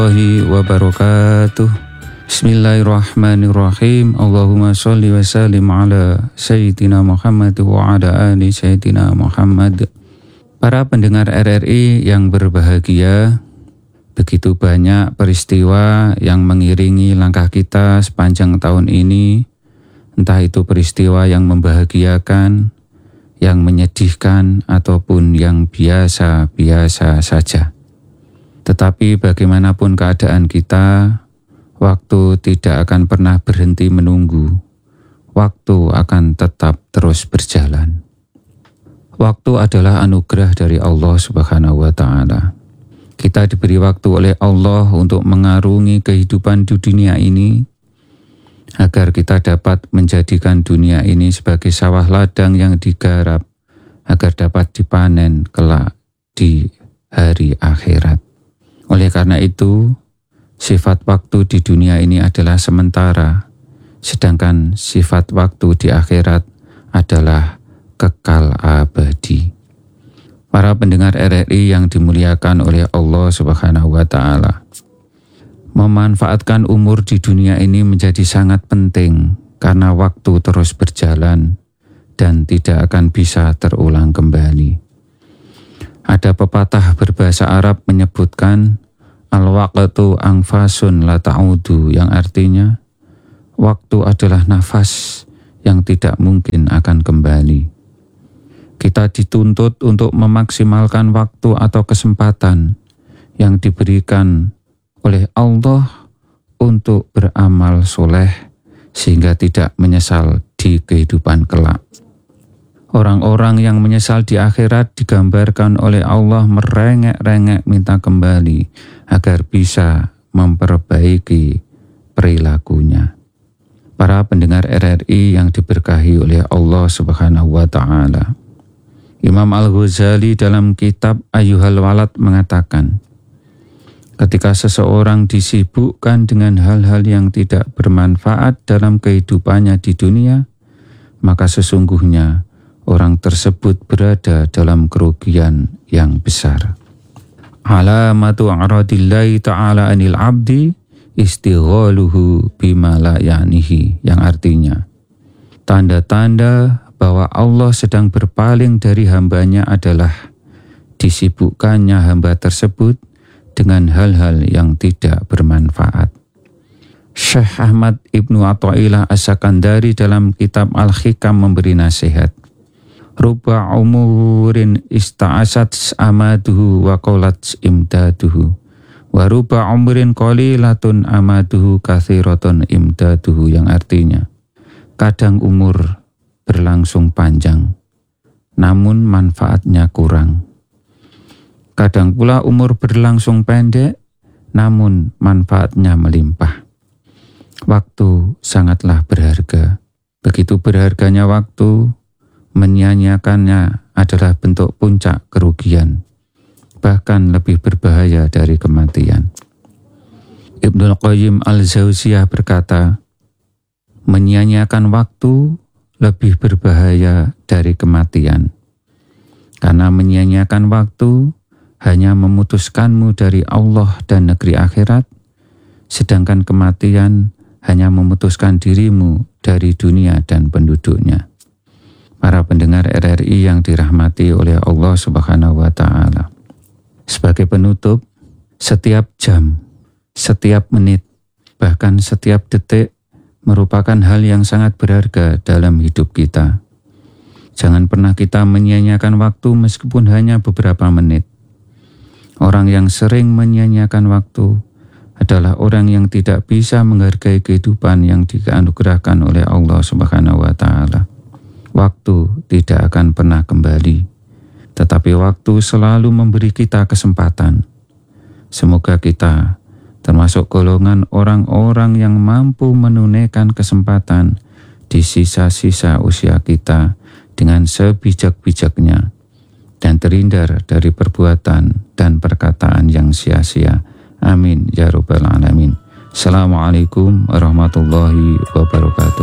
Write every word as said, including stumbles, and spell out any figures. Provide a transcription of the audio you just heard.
warahmatullahi wabarakatuh. Bismillahirrahmanirrahim. Allahumma sholli wa sallim ala Sayyidina Muhammad wa ala ali Sayyidina Muhammad. Para pendengar R R I yang berbahagia, begitu banyak peristiwa yang mengiringi langkah kita sepanjang tahun ini. Entah itu peristiwa yang membahagiakan, yang menyedihkan, ataupun yang biasa-biasa saja. Tetapi bagaimanapun keadaan kita, waktu tidak akan pernah berhenti menunggu. Waktu akan tetap terus berjalan. Waktu adalah anugerah dari Allah Subhanahu wa Ta'ala. Kita diberi waktu oleh Allah untuk mengarungi kehidupan di dunia ini, agar kita dapat menjadikan dunia ini sebagai sawah ladang yang digarap, agar dapat dipanen kelak di hari akhirat. Oleh karena itu, sifat waktu di dunia ini adalah sementara, sedangkan sifat waktu di akhirat adalah kekal abadi. Para pendengar R R I yang dimuliakan oleh Allah Subhanahu wa Ta'ala, memanfaatkan umur di dunia ini menjadi sangat penting karena waktu terus berjalan dan tidak akan bisa terulang kembali. Ada pepatah berbahasa Arab menyebutkan al-waqtu anfasun la ta'udu, yang artinya waktu adalah nafas yang tidak mungkin akan kembali. Kita dituntut untuk memaksimalkan waktu atau kesempatan yang diberikan oleh Allah untuk beramal soleh sehingga tidak menyesal di kehidupan kelak. Orang-orang yang menyesal di akhirat digambarkan oleh Allah merengek-rengek minta kembali agar bisa memperbaiki perilakunya. Para pendengar R R I yang diberkahi oleh Allah Subhanahu wa Ta'ala, Imam Al-Ghazali dalam kitab Ayyuhal Walad mengatakan, ketika seseorang disibukkan dengan hal-hal yang tidak bermanfaat dalam kehidupannya di dunia, maka sesungguhnya orang tersebut berada dalam kerugian yang besar. Alamatu a'radillahi ta'ala anil abdi istighaluhu bima la ya'nihi, yang artinya tanda-tanda bahwa Allah sedang berpaling dari hambanya adalah disibukkannya hamba tersebut dengan hal-hal yang tidak bermanfaat. Syekh Ahmad Ibnu Athaillah As-Sakandari dalam kitab Al-Hikam memberi nasihat, ruba umurin ista'asat amaduhu wa qolat imdaduhu wa ruba umurin qalilatun amaduhu kathiratun imdaduhu, yang artinya kadang umur berlangsung panjang namun manfaatnya kurang, kadang pula umur berlangsung pendek namun manfaatnya melimpah. Waktu sangatlah berharga. Begitu berharganya waktu, menyia-nyiakannya adalah bentuk puncak kerugian, bahkan lebih berbahaya dari kematian. Ibnul Qayyim Al-Jauziyah berkata, menyia-nyiakan waktu lebih berbahaya dari kematian, karena menyia-nyiakan waktu hanya memutuskanmu dari Allah dan negeri akhirat, sedangkan kematian hanya memutuskan dirimu dari dunia dan penduduknya. Para pendengar R R I yang dirahmati oleh Allah Subhanahu wa Ta'ala, sebagai penutup, setiap jam, setiap menit, bahkan setiap detik merupakan hal yang sangat berharga dalam hidup kita. Jangan pernah kita menyia-nyiakan waktu meskipun hanya beberapa menit. Orang yang sering menyia-nyiakan waktu adalah orang yang tidak bisa menghargai kehidupan yang dianugerahkan oleh Allah Subhanahu wa Ta'ala. Waktu tidak akan pernah kembali, tetapi waktu selalu memberi kita kesempatan. Semoga kita termasuk golongan orang-orang yang mampu menunaikan kesempatan di sisa-sisa usia kita dengan sebijak-bijaknya dan terhindar dari perbuatan dan perkataan yang sia-sia. Amin ya rabbal alamin. Assalamualaikum warahmatullahi wabarakatuh.